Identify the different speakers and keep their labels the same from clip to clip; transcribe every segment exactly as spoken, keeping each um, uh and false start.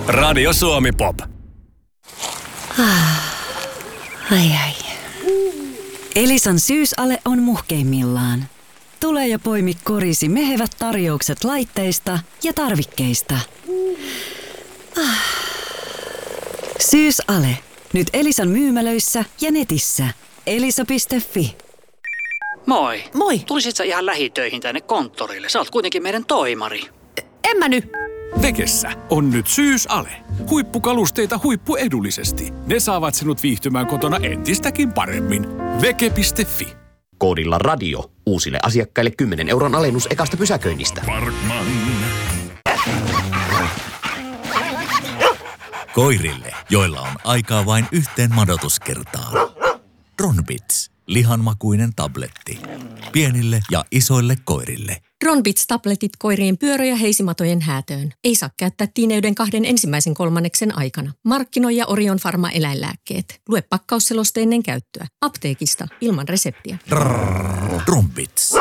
Speaker 1: Radio Suomi Pop.
Speaker 2: Ai ai. Elisan syysale on muhkeimmillaan. Tule ja poimi korisi mehevät tarjoukset laitteista ja tarvikkeista. Ah. Syysale. Nyt Elisan myymälöissä ja netissä. elisa piste fi.
Speaker 3: Moi.
Speaker 4: Moi.
Speaker 3: Tulisit sä ihan lähitöihin tänne konttorille? Sä oot kuitenkin meidän toimari.
Speaker 4: En mä nyt.
Speaker 5: Vekessä on nyt syysale. Huippukalusteita huippuedullisesti. Ne saavat sinut viihtymään kotona entistäkin paremmin. Veke piste fi.
Speaker 6: Koodilla radio. Uusille asiakkaille kymmenen euron alennus ekasta pysäköinnistä.
Speaker 7: Parkman. Koirille, joilla on aikaa vain yhteen madotuskertaan. Ronbits. Lihanmakuinen tabletti. Pienille ja isoille koirille.
Speaker 8: Ronbits-tabletit koirien pyörö- ja heisimatojen häätöön. Ei saa käyttää tiineyden kahden ensimmäisen kolmanneksen aikana. Markkinoija Orion Pharma eläinlääkkeet. Lue pakkausseloste ennen käyttöä. Apteekista ilman reseptiä.
Speaker 7: Ronbits.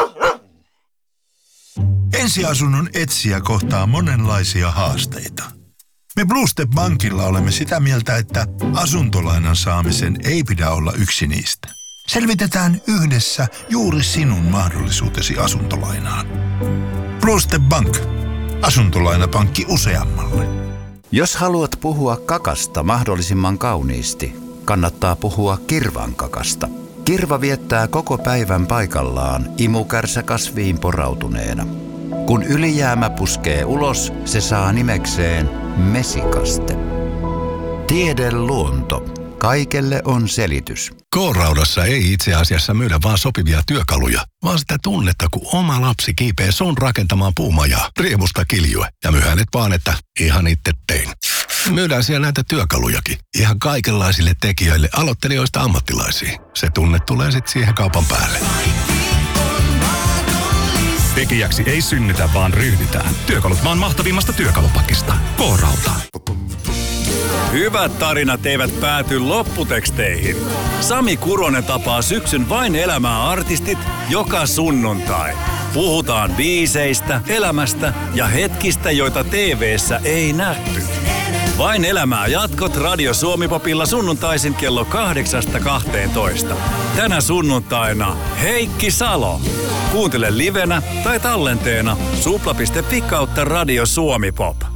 Speaker 9: Ensiasunnon etsijä kohtaa monenlaisia haasteita. Me Blue Step Bankilla olemme sitä mieltä, että asuntolainan saamisen ei pidä olla yksi niistä. Selvitetään yhdessä juuri sinun mahdollisuutesi asuntolainaan. Blue Step Bank. Asuntolainapankki useammalle.
Speaker 10: Jos haluat puhua kakasta mahdollisimman kauniisti, kannattaa puhua kirvan kakasta. Kirva viettää koko päivän paikallaan imukärsä kasviin porautuneena. Kun ylijäämä puskee ulos, se saa nimekseen mesikaste. Tiede luonto. Kaikelle on selitys.
Speaker 11: K-raudassa ei itse asiassa myydä vaan sopivia työkaluja, vaan sitä tunnetta, kun oma lapsi kiipee sun rakentamaan puumajaa, riemusta kiljue ja myhänet vaan, että ihan itse tein. Myydään siellä näitä työkalujakin, ihan kaikenlaisille tekijöille, aloittelijoista ammattilaisiin. Se tunne tulee sitten siihen kaupan päälle.
Speaker 1: Tekijäksi ei synnytä, vaan ryhdytään. Työkalut maan mahtavimmasta työkalupakista. K-rauta. Hyvät tarinat eivät pääty lopputeksteihin. Sami Kuronen tapaa syksyn Vain elämää -artistit joka sunnuntai. Puhutaan biiseistä, elämästä ja hetkistä, joita T V:ssä ei nähty. Vain elämää -jatkot Radio Suomi Popilla sunnuntaisin kello kahdeksasta kahteentoista. Tänä sunnuntaina Heikki Salo. Kuuntele livenä tai tallenteena supla piste fi kautta Radio Suomi Pop.